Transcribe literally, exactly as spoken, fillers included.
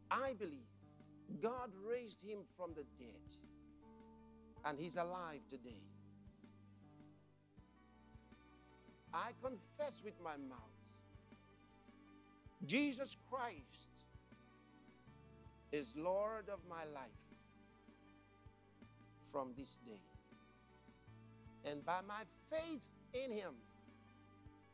I believe God raised him from the dead, and he's alive today. I confess with my mouth, Jesus Christ is Lord of my life from this day. And by my faith in him,